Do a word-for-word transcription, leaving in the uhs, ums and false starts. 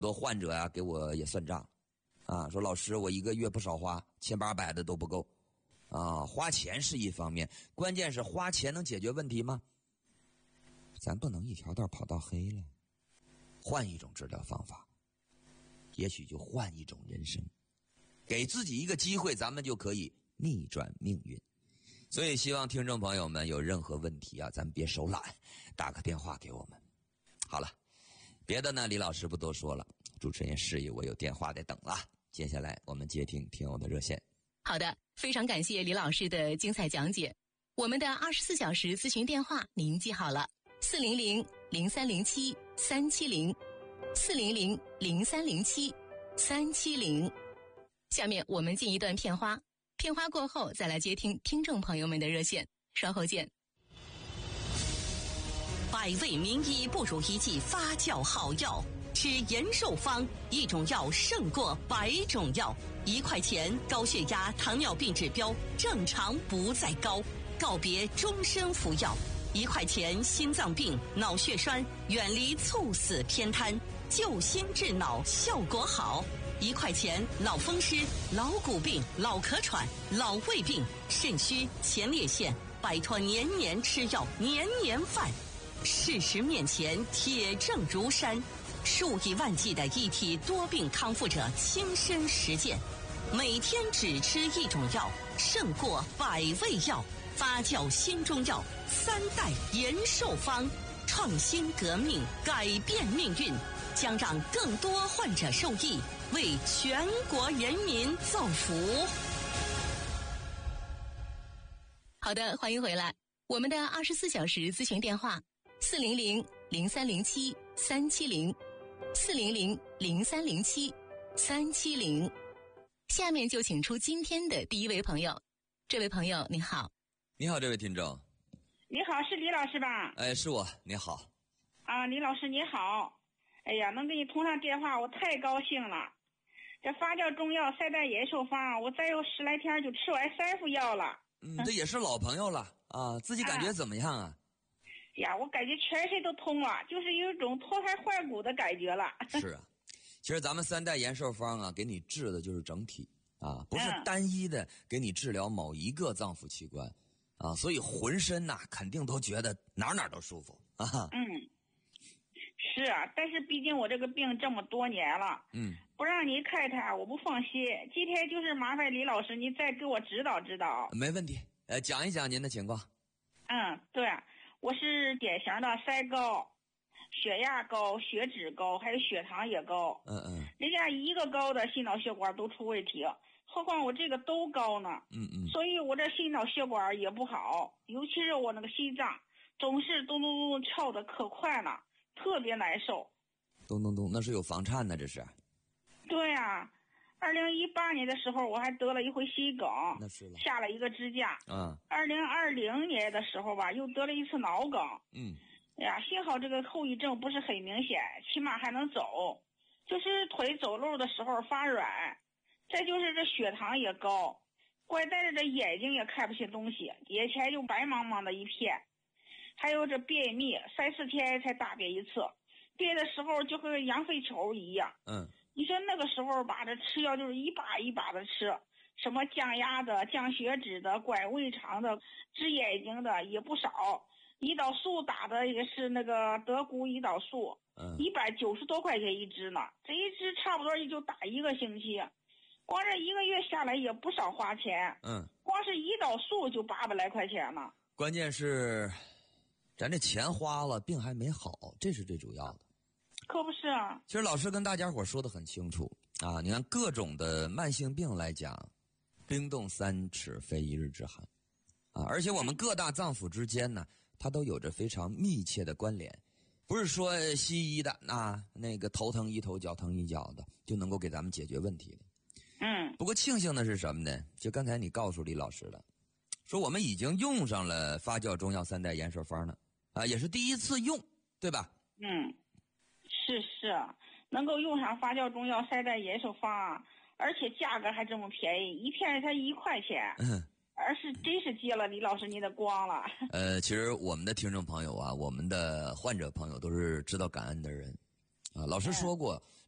多患者啊给我也算账，啊，说老师我一个月不少花，千八百的都不够，啊，花钱是一方面，关键是花钱能解决问题吗？咱不能一条道跑到黑了，换一种治疗方法，也许就换一种人生，给自己一个机会，咱们就可以逆转命运。所以希望听众朋友们有任何问题啊，咱别手懒，打个电话给我们。好了，别的呢李老师不多说了，主持人示意我有电话得等了，接下来我们接听听友的热线。 好的，非常感谢李老师的精彩讲解。我们的二十四小时咨询电话您记好了，四零零零三零七三七零，四零零零三零七三七零。下面我们进一段片花，片花过后再来接听听众朋友们的热线，稍后见。 百味名医不如一剂发酵好药，吃延寿方，一种药胜过百种药。一块钱高血压、糖尿病指标正常不再高，告别终身服药。一块钱心脏病、脑血栓，远离猝死偏瘫，救心治脑效果好。一块钱脑风湿、老骨病、老咳喘、老胃病、肾虚、前列腺，摆脱年年吃药、年年犯。事实面前铁证如山，数以万计的一体多病康复者亲身实践，每天只吃一种药，胜过百味药。发酵新中药三代延寿方，创新革命，改变命运，将让更多患者受益，为全国人民造福。 好的，欢迎回来。我们的二十四小时咨询电话四零零零三零七三七零，四零零零三零七三七零。下面就请出今天的第一位朋友。这位朋友你好。 你好，这位听众。 你好，是李老师吧？ 哎，是我。你好。 啊，李老师你好。哎呀，能跟你通上电话，我太高兴了。这发酵中药赛代延寿方，我再有十来天就吃完三副药了。 嗯，这也是老朋友了啊，自己感觉怎么样啊？ 呀，我感觉全身都通了，就是有一种脱胎换骨的感觉了。 是啊，其实咱们三代延寿方啊，给你治的就是整体啊，不是单一的给你治疗某一个脏腑器官啊，所以浑身呐、啊、肯定都觉得哪哪都舒服啊。 嗯，是啊，但是毕竟我这个病这么多年了， 嗯， 不让你看看我不放心。今天就是麻烦李老师您再给我指导指导。 没问题，呃，讲一讲您的情况。 嗯，对。我是典型的腮高，血压高，血脂高，还有血糖也高。 嗯嗯。 人家一个高的心脑血管都出问题，何况我这个都高呢。 嗯嗯。 所以我这心脑血管也不好，尤其是我那个心脏总是咚咚咚跳的可快了，特别难受。 咚咚咚，那是有房颤呢，这是。 对啊。二零一八年的时候，我还得了一回心梗， 那是了， 下了一个支架。 嗯。 二零二零年的时候吧，又得了一次脑梗。 嗯。 哎呀，幸好这个后遗症不是很明显，起码还能走，就是腿走路的时候发软。再就是这血糖也高，怪带着这眼睛也看不清东西，眼前就白茫茫的一片。还有这便秘，三四天才大便一次，便的时候就和羊粪球一样。 嗯。 你说那个时候吧，这吃药就是一把一把的吃，什么降压的、降血脂的、管胃肠的、治眼睛的也不少，胰岛素打的也是那个德谷胰岛素， 嗯， 一百九十多块钱一支呢，这一支差不多也就打一个星期，光这一个月下来也不少花钱。 嗯， 光是胰岛素就八百来块钱呢。 关键是，咱这钱花了，病还没好，这是最主要的。 可不是啊。 其实老师跟大家伙说的很清楚啊，你看各种的慢性病来讲，冰冻三尺非一日之寒啊，而且我们各大脏腑之间呢，它都有着非常密切的关联，不是说西医的啊那个头疼医头脚疼医脚的就能够给咱们解决问题的。 嗯。 不过庆幸的是什么呢？就刚才你告诉李老师了，说我们已经用上了发酵中药三代延寿方了啊，也是第一次用，对吧？ 嗯。是是，能够用上发酵中药三代延寿方，而且价格还这么便宜，一片才一块钱。 嗯， 而是真是接了李老师您的光了。 呃，其实我们的听众朋友啊，我们的患者朋友都是知道感恩的人啊。老师说过，